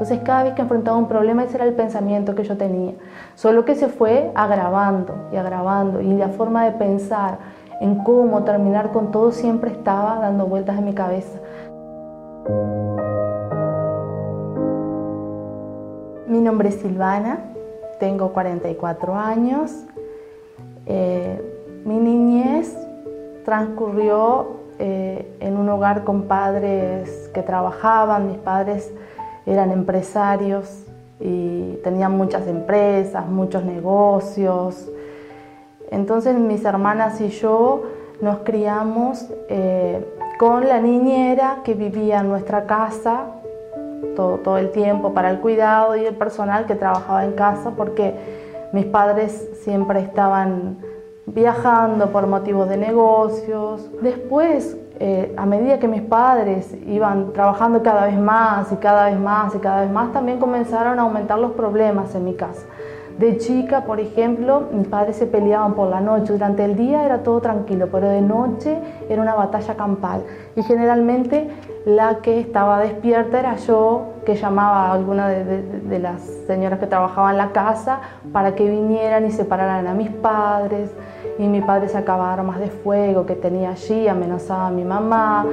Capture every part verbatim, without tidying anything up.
Entonces cada vez que enfrentaba un problema ese era el pensamiento que yo tenía, solo que se fue agravando y agravando y la forma de pensar en cómo terminar con todo siempre estaba dando vueltas en mi cabeza. Mi nombre es Silvana, tengo cuarenta y cuatro años. Eh, mi niñez transcurrió eh, en un hogar con padres que trabajaban. Mis padres eran empresarios y tenían muchas empresas, muchos negocios. Entonces mis hermanas y yo nos criamos eh, con la niñera que vivía en nuestra casa todo, todo el tiempo para el cuidado y el personal que trabajaba en casa porque mis padres siempre estaban viajando por motivos de negocios. Después, eh, a medida que mis padres iban trabajando cada vez más y cada vez más y cada vez más, también comenzaron a aumentar los problemas en mi casa. De chica, por ejemplo, mis padres se peleaban por la noche. Durante el día era todo tranquilo, pero de noche era una batalla campal. Y generalmente la que estaba despierta era yo, que llamaba a alguna de, de, de las señoras que trabajaban en la casa para que vinieran y separaran a mis padres. Y mi padre sacaba armas de fuego que tenía allí, amenazaba a mi mamá.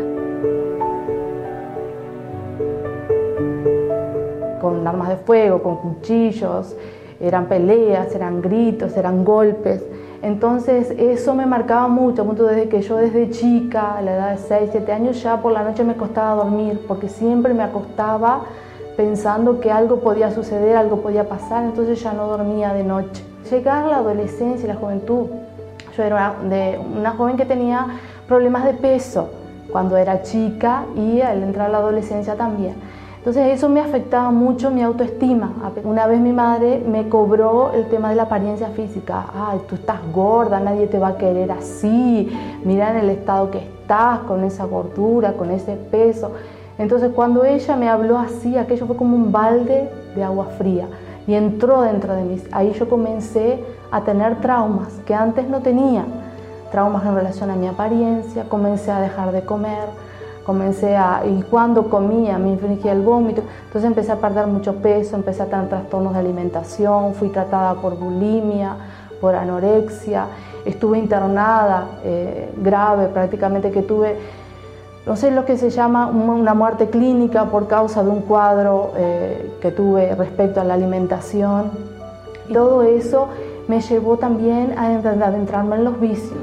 Con armas de fuego, con cuchillos. Eran peleas, eran gritos, eran golpes. Entonces eso me marcaba mucho, punto desde que yo desde chica, a la edad de seis, siete años, ya por la noche me costaba dormir, porque siempre me acostaba pensando que algo podía suceder, algo podía pasar, entonces ya no dormía de noche. Llegar a la adolescencia y la juventud, yo era una, de, una joven que tenía problemas de peso cuando era chica y al entrar a la adolescencia también. Entonces eso me afectaba mucho mi autoestima. Una vez mi madre me cobró el tema de la apariencia física. Ay, tú estás gorda, nadie te va a querer así. Mira en el estado que estás, con esa gordura, con ese peso. Entonces cuando ella me habló así, aquello fue como un balde de agua fría. Y entró dentro de mí. Ahí yo comencé a tener traumas que antes no tenía. Traumas en relación a mi apariencia, comencé a dejar de comer. Comencé a, y cuando comía me infringía el vómito, entonces empecé a perder mucho peso, empecé a tener trastornos de alimentación, fui tratada por bulimia, por anorexia, estuve internada eh, grave, prácticamente que tuve, no sé lo que se llama una muerte clínica por causa de un cuadro eh, que tuve respecto a la alimentación. Y todo eso me llevó también a adentrarme en los vicios.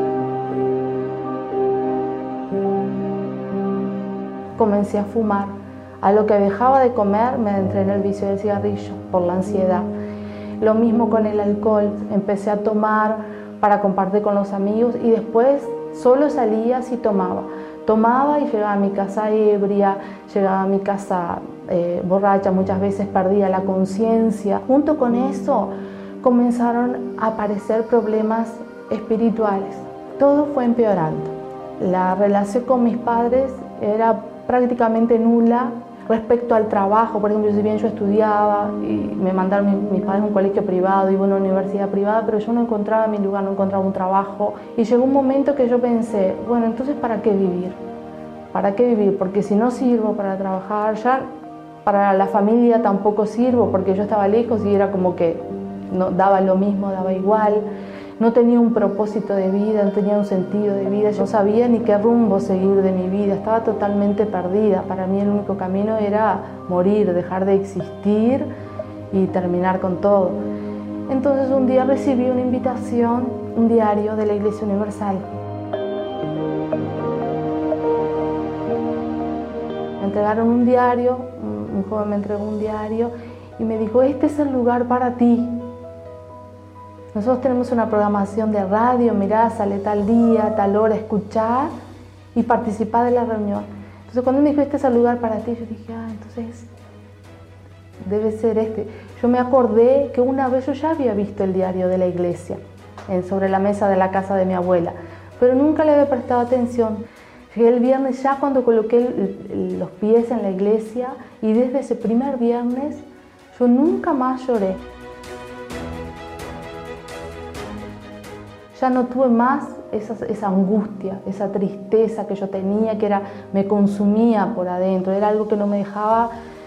Comencé a fumar. A lo que dejaba de comer me adentré en el vicio del cigarrillo por la ansiedad. Lo mismo con el alcohol. Empecé a tomar para compartir con los amigos y después solo salía si tomaba. Tomaba y llegaba a mi casa ebria, llegaba a mi casa eh, borracha, muchas veces perdía la conciencia. Junto con eso comenzaron a aparecer problemas espirituales. Todo fue empeorando. La relación con mis padres era prácticamente nula respecto al trabajo. Por ejemplo, si bien yo estudiaba y me mandaron mis, mis padres a un colegio privado, iba a una universidad privada, pero yo no encontraba mi lugar, no encontraba un trabajo. Y llegó un momento que yo pensé, bueno, entonces ¿para qué vivir? ¿Para qué vivir? Porque si no sirvo para trabajar, ya para la familia tampoco sirvo, porque yo estaba lejos y era como que no, daba lo mismo, daba igual. No tenía un propósito de vida, no tenía un sentido de vida, yo no sabía ni qué rumbo seguir de mi vida, estaba totalmente perdida. Para mí el único camino era morir, dejar de existir y terminar con todo. Entonces un día recibí una invitación, un diario de la Iglesia Universal. Me entregaron un diario, un joven me entregó un diario y me dijo, este es el lugar para ti. Nosotros tenemos una programación de radio, mirá, sale tal día, tal hora, escuchar y participar de la reunión. Entonces cuando me dijo, este es el lugar para ti, yo dije, ah, entonces debe ser este. Yo me acordé que una vez yo ya había visto el diario de la iglesia en, sobre la mesa de la casa de mi abuela, pero nunca le había prestado atención. Llegué el viernes ya cuando coloqué el, el, los pies en la iglesia y desde ese primer viernes yo nunca más lloré. Ya no tuve más esa, esa angustia, esa tristeza que yo tenía, que era, me consumía por adentro, era algo que no me dejaba